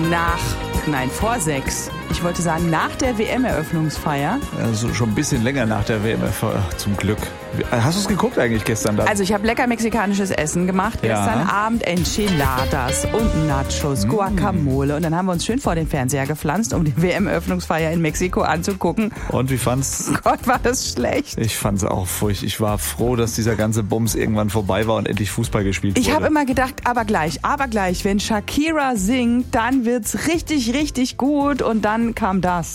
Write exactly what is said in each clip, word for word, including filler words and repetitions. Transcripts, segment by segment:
nach, nein, vor sechs. Ich wollte sagen, nach der W M-Eröffnungsfeier. Also schon ein bisschen länger nach der W M-Eröffnung, zum Glück. Hast du es geguckt eigentlich gestern dann? Also ich habe lecker mexikanisches Essen gemacht. Ja. Gestern Abend Enchiladas und Nachos, Mm. Guacamole. Und dann haben wir uns schön vor den Fernseher gepflanzt, um die W M-Eröffnungsfeier in Mexiko anzugucken. Und wie fand's? Gott, war das schlecht. Ich fand's auch furchtbar. Ich war froh, dass dieser ganze Bums irgendwann vorbei war und endlich Fußball gespielt wurde. Ich habe immer gedacht, aber gleich, aber gleich, wenn Shakira singt, dann wird's richtig, richtig gut. Und dann kam das.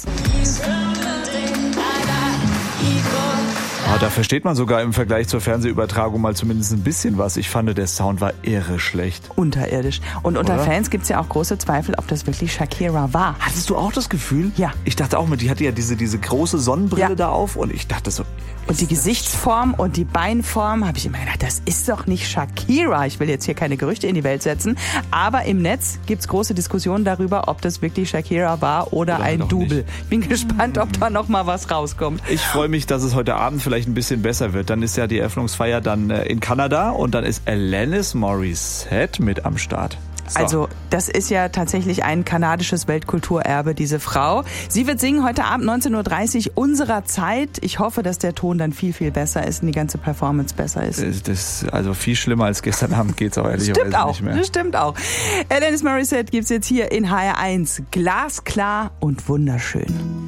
Ah, da versteht man sogar im Vergleich zur Fernsehübertragung mal zumindest ein bisschen was. Ich fand, der Sound war irre schlecht. Unterirdisch. Und unter Oder? Fans gibt's ja auch große Zweifel, ob das wirklich Shakira war. Hattest du auch das Gefühl? Ja. Ich dachte auch, die hatte ja diese, diese große Sonnenbrille Ja. da auf und ich dachte so... Und die Gesichtsform und die Beinform, habe ich immer gedacht, das ist doch nicht Shakira. Ich will jetzt hier keine Gerüchte in die Welt setzen. Aber im Netz gibt's große Diskussionen darüber, ob das wirklich Shakira war oder, Oder ein doch Double. nicht. Ich bin gespannt, ob da noch mal was rauskommt. Ich freue mich, dass es heute Abend vielleicht ein bisschen besser wird. Dann ist ja die Eröffnungsfeier dann äh, in Kanada und dann ist Alanis Morissette mit am Start. So. Also das ist ja tatsächlich ein kanadisches Weltkulturerbe, diese Frau. Sie wird singen heute Abend neunzehn Uhr dreißig unserer Zeit. Ich hoffe, dass der Ton dann viel, viel besser ist und die ganze Performance besser ist. Das, das, also viel schlimmer als gestern Abend geht's auch ehrlicherweise Stimmt auch, nicht mehr. das stimmt auch. Alanis Morissette gibt's jetzt hier in H R eins. Glasklar und wunderschön.